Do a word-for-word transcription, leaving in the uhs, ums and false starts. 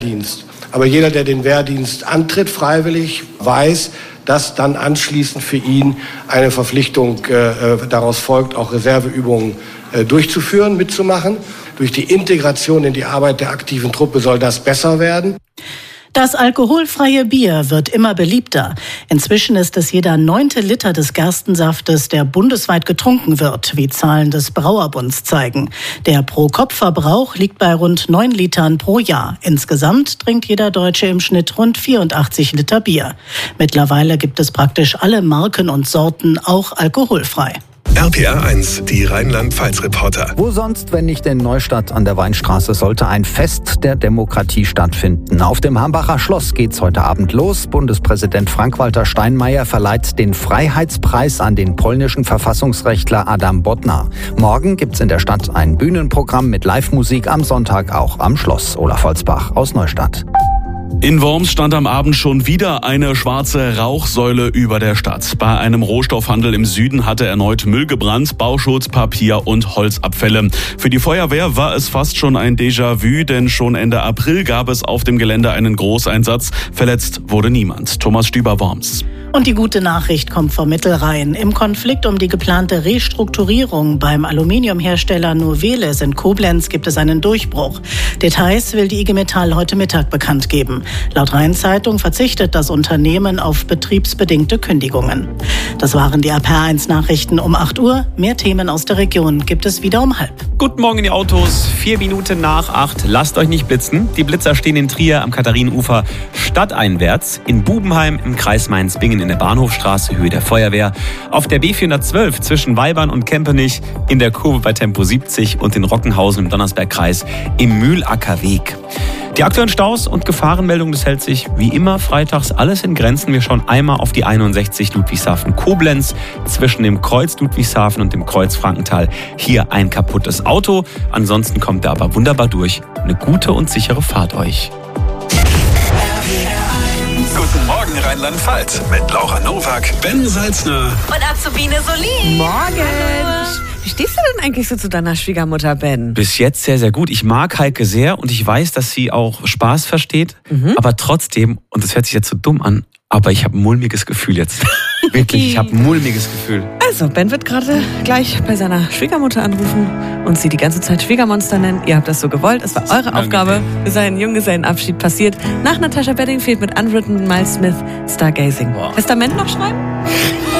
Wehrdienst. Aber jeder, der den Wehrdienst antritt, freiwillig, weiß, dass dann anschließend für ihn eine Verpflichtung äh, daraus folgt, auch Reserveübungen äh, durchzuführen, mitzumachen. Durch die Integration in die Arbeit der aktiven Truppe soll das besser werden. Das alkoholfreie Bier wird immer beliebter. Inzwischen ist es jeder neunte Liter des Gerstensaftes, der bundesweit getrunken wird, wie Zahlen des Brauerbunds zeigen. Der Pro-Kopf-Verbrauch liegt bei rund neun Litern pro Jahr. Insgesamt trinkt jeder Deutsche im Schnitt rund vierundachtzig Liter Bier. Mittlerweile gibt es praktisch alle Marken und Sorten auch alkoholfrei. R P R eins, die Rheinland-Pfalz-Reporter. Wo sonst, wenn nicht in Neustadt an der Weinstraße, sollte ein Fest der Demokratie stattfinden. Auf dem Hambacher Schloss geht's heute Abend los. Bundespräsident Frank-Walter Steinmeier verleiht den Freiheitspreis an den polnischen Verfassungsrechtler Adam Bodnar. Morgen gibt's in der Stadt ein Bühnenprogramm mit Live-Musik, am Sonntag auch am Schloss. Olaf Holzbach aus Neustadt. In Worms stand am Abend schon wieder eine schwarze Rauchsäule über der Stadt. Bei einem Rohstoffhandel im Süden hatte erneut Müll gebrannt, Bauschutz, Papier und Holzabfälle. Für die Feuerwehr war es fast schon ein Déjà-vu, denn schon Ende April gab es auf dem Gelände einen Großeinsatz. Verletzt wurde niemand. Thomas Stüber, Worms. Und die gute Nachricht kommt vom Mittelrhein. Im Konflikt um die geplante Restrukturierung beim Aluminiumhersteller Novelis in Koblenz gibt es einen Durchbruch. Details will die I G Metall heute Mittag bekannt geben. Laut Rheinzeitung verzichtet das Unternehmen auf betriebsbedingte Kündigungen. Das waren die R P R eins Nachrichten um acht Uhr. Mehr Themen aus der Region gibt es wieder um halb. Guten Morgen in die Autos. Vier Minuten nach acht. Lasst euch nicht blitzen. Die Blitzer stehen in Trier am Katharinenufer stadteinwärts. In Bubenheim im Kreis Mainz-Bingen in der Bahnhofstraße, Höhe der Feuerwehr. Auf der B vierhundertzwölf zwischen Weibern und Kempenich in der Kurve bei Tempo siebzig und in Rockenhausen im Donnersbergkreis im Mühlackerweg. Die aktuellen Staus und Gefahrenmeldungen, das hält sich wie immer freitags alles in Grenzen. Wir schauen einmal auf die einundsechzig Ludwigshafen-Koblenz zwischen dem Kreuz Ludwigshafen und dem Kreuz Frankenthal. Hier ein kaputtes Auto. Ansonsten kommt er aber wunderbar durch. Eine gute und sichere Fahrt euch. Guten Morgen Rheinland-Pfalz mit Laura Nowak, Ben Salzner und Azubine Solin. Morgen. Wie stehst du denn eigentlich so zu deiner Schwiegermutter, Ben? Bis jetzt sehr, sehr gut. Ich mag Heike sehr und ich weiß, dass sie auch Spaß versteht. Mhm. Aber trotzdem, und das hört sich jetzt so dumm an, aber ich habe ein mulmiges Gefühl jetzt. Wirklich, ich habe ein mulmiges Gefühl. Also, Ben wird gerade gleich bei seiner Schwiegermutter anrufen und sie die ganze Zeit Schwiegermonster nennen. Ihr habt das so gewollt. Es war eure Danke. Aufgabe für seinen Junggesellenabschied passiert. Nach Natasha Bedingfield mit Unwritten, Miles Smith, Stargazing. Wow. Testament noch schreiben?